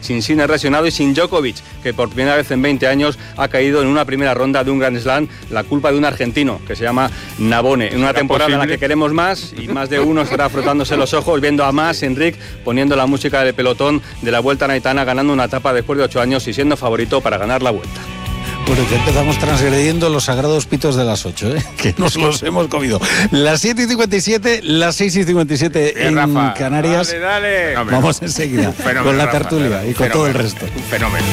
sin Sinner lesionado y sin Djokovic, que por primera vez en 20 años ha caído en una primera ronda de un Grand Slam, la culpa de un argentino que se llama Navone. En una temporada en la que queremos más, y más de uno estará frotándose los ojos viendo a Mas Enric poniendo la música del pelotón de la Vuelta Naitana, ganando una etapa después de 8 años y siendo favorito para ganar la Vuelta. Bueno, ya empezamos transgrediendo los sagrados pitos de las 8, que nos los hemos comido. Las 7:57, las 6:57 en Rafa, Canarias. Dale. Vamos enseguida Fenómeno, con la Rafa, tertulia y con todo el resto. Un fenómeno.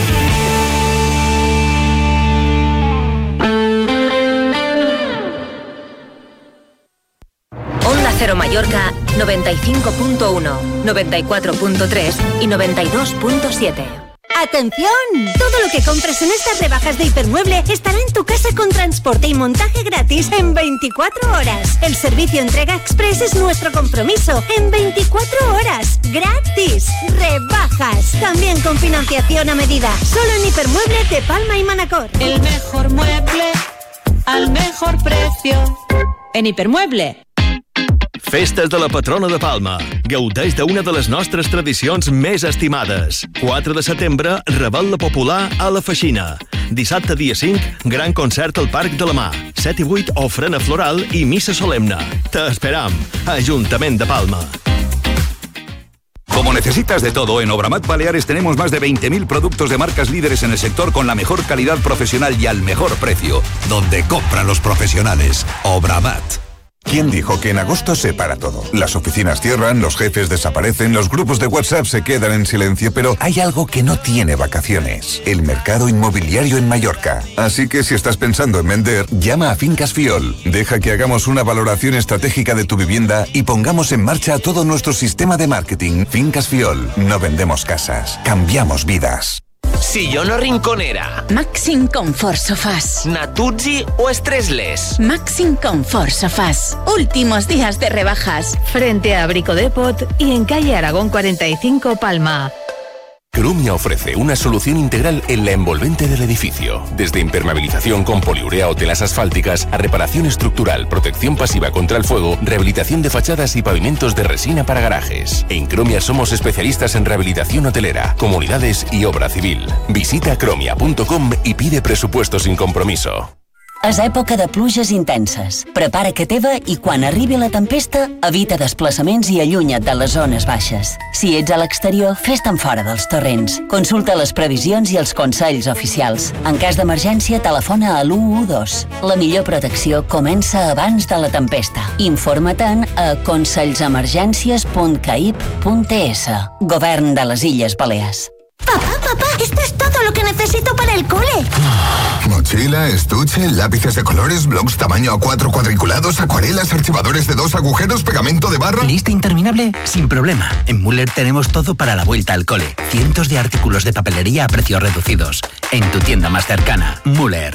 Onda Cero Mallorca 95.1, 94.3 y 92.7. ¡Atención! Todo lo que compres en estas rebajas de Hipermueble estará en tu casa con transporte y montaje gratis en 24 horas. El servicio entrega express es nuestro compromiso. En 24 horas. ¡Gratis! ¡Rebajas! También con financiación a medida. Solo en Hipermueble de Palma y Manacor. El mejor mueble al mejor precio. En Hipermueble. Festes de la patrona de Palma. Gaudeix d'una de les nostres tradicions més estimades. 4 de setembre, Revetlla Popular a la Feixina. Dissabte, dia 5, gran concert al Parc de la Mar. 7 i 8, ofrena floral i missa solemne. T'esperam. Ajuntament de Palma. Como necesitas de todo, en Obramat Baleares tenemos más de 20.000 productos de marcas líderes en el sector con la mejor calidad profesional y al mejor precio. Donde compran los profesionales. Obramat. ¿Quién dijo que en agosto se para todo? Las oficinas cierran, los jefes desaparecen, los grupos de WhatsApp se quedan en silencio, pero hay algo que no tiene vacaciones: el mercado inmobiliario en Mallorca. Así que si estás pensando en vender, llama a Fincas Fiol. Deja que hagamos una valoración estratégica de tu vivienda y pongamos en marcha todo nuestro sistema de marketing. Fincas Fiol. No vendemos casas, cambiamos vidas. Sillón o rinconera. Màxim Confort Sofás. Natuzzi o Stressless. Màxim Confort Sofás. Últimos días de rebajas. Frente a Brico Depot y en calle Aragón 45, Palma. Crumia ofrece una solución integral en la envolvente del edificio. Desde impermeabilización con poliurea o telas asfálticas a reparación estructural, protección pasiva contra el fuego, rehabilitación de fachadas y pavimentos de resina para garajes. En Crumia somos especialistas en rehabilitación hotelera, comunidades y obra civil. Visita cromia.com y pide presupuesto sin compromiso. És època de pluges intenses. Prepara que teva i quan arribi la tempesta, evita desplaçaments i allunya't de les zones baixes. Si ets a l'exterior, fes-te'n fora dels torrents. Consulta les previsions i els consells oficials. En cas d'emergència, telefona a l'112. La millor protecció comença abans de la tempesta. Informa-te'n a consells-emergències.caip.es. Govern de les Illes Balears. Papá, esto es todo lo que necesito para el cole. Mochila, estuche, lápices de colores, blocs tamaño A4 cuadriculados, acuarelas, archivadores de 2 agujeros, pegamento de barra... ¿Lista interminable? Sin problema. En Müller tenemos todo para la vuelta al cole. Cientos de artículos de papelería a precios reducidos. En tu tienda más cercana, Müller.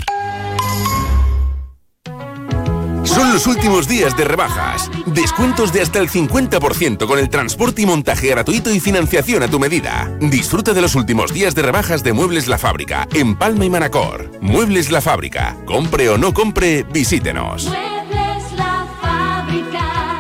Son los últimos días de rebajas. Descuentos de hasta el 50% con el transporte y montaje gratuito y financiación a tu medida. Disfruta de los últimos días de rebajas de Muebles La Fábrica en Palma y Manacor. Muebles La Fábrica. Compre o no compre, visítenos. Muebles La Fábrica.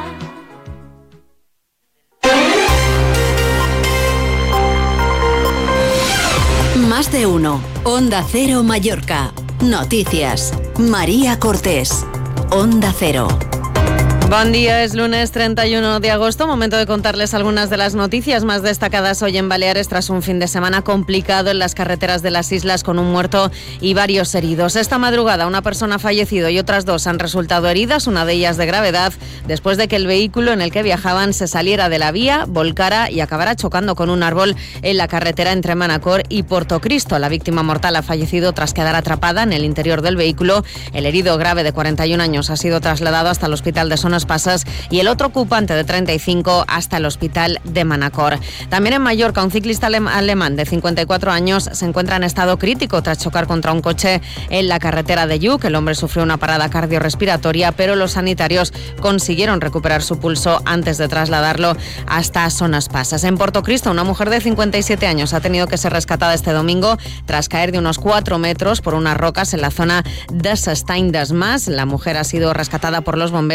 Más de uno. Onda Cero Mallorca. Noticias. María Cortés. Onda Cero. Buen día, es lunes 31 de agosto, momento de contarles algunas de las noticias más destacadas hoy en Baleares tras un fin de semana complicado en las carreteras de las islas con un muerto y varios heridos. Esta madrugada una persona ha fallecido y otras 2 han resultado heridas, una de ellas de gravedad, después de que el vehículo en el que viajaban se saliera de la vía, volcara y acabara chocando con un árbol en la carretera entre Manacor y Portocristo. La víctima mortal ha fallecido tras quedar atrapada en el interior del vehículo. El herido grave de 41 años ha sido trasladado hasta el hospital de Sonas Pasas y el otro ocupante de 35 hasta el hospital de Manacor. También en Mallorca, un ciclista alemán de 54 años se encuentra en estado crítico tras chocar contra un coche en la carretera de Lluc. El hombre sufrió una parada cardiorrespiratoria, pero los sanitarios consiguieron recuperar su pulso antes de trasladarlo hasta Sonas Pasas. En Portocristo, una mujer de 57 años ha tenido que ser rescatada este domingo tras caer de unos 4 metros por unas rocas en la zona de S'Estany d'Esmas. La mujer ha sido rescatada por los bomberos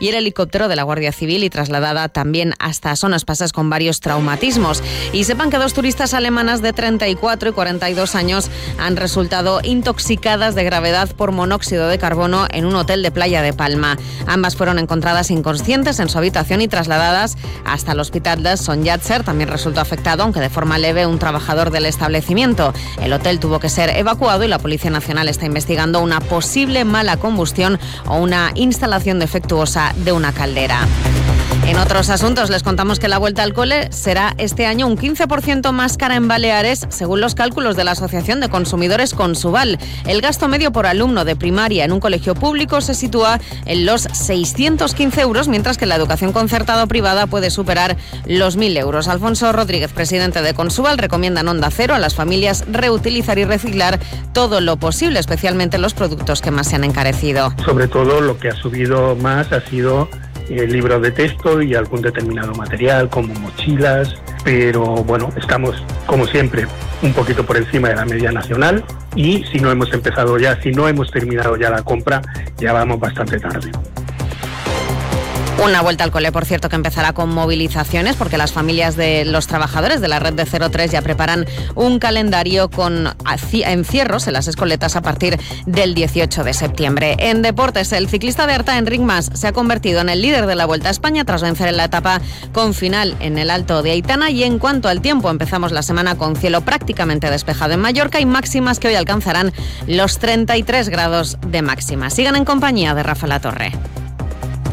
y el helicóptero de la Guardia Civil y trasladada también hasta Son Espases con varios traumatismos. Y sepan que 2 turistas alemanas de 34 y 42 años han resultado intoxicadas de gravedad por monóxido de carbono en un hotel de Playa de Palma. Ambas fueron encontradas inconscientes en su habitación y trasladadas hasta el hospital de Son Yatzer. También resultó afectado, aunque de forma leve, un trabajador del establecimiento. El hotel tuvo que ser evacuado y la Policía Nacional está investigando una posible mala combustión o una instalación defectuosa de una caldera. En otros asuntos, les contamos que la vuelta al cole será este año un 15% más cara en Baleares, según los cálculos de la Asociación de Consumidores Consuval. El gasto medio por alumno de primaria en un colegio público se sitúa en los 615 euros, mientras que la educación concertada o privada puede superar los 1.000 euros. Alfonso Rodríguez, presidente de Consuval, recomienda en Onda Cero a las familias reutilizar y reciclar todo lo posible, especialmente los productos que más se han encarecido. Sobre todo lo que ha subido más ha sido libros de texto y algún determinado material como mochilas, pero bueno, estamos como siempre un poquito por encima de la media nacional y si no hemos terminado ya la compra, ya vamos bastante tarde. Una vuelta al cole, por cierto, que empezará con movilizaciones porque las familias de los trabajadores de la red de 03 ya preparan un calendario con encierros en las escoletas a partir del 18 de septiembre. En deportes, el ciclista de Arta, Enric Mas, se ha convertido en el líder de la Vuelta a España tras vencer en la etapa con final en el Alto de Aitana. Y en cuanto al tiempo, empezamos la semana con cielo prácticamente despejado en Mallorca y máximas que hoy alcanzarán los 33 grados de máxima. Sigan en compañía de Rafa La Torre.